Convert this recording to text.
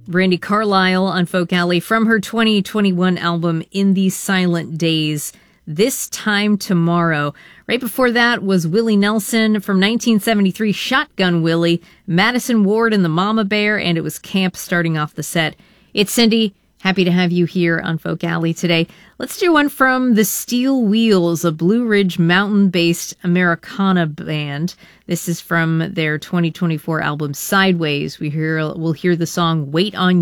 Brandi Carlile on Folk Alley from her 2021 album In These Silent Days, This Time Tomorrow. Right before that was Willie Nelson from 1973, Shotgun Willie, Madison Ward and the Mama Bear, and it was Camp starting off the set. It's Cindy. Happy to have you here on Folk Alley today. Let's do one from the Steel Wheels, a Blue Ridge Mountain-based Americana band. This is from their 2024 album Sideways. We'll hear the song Wait on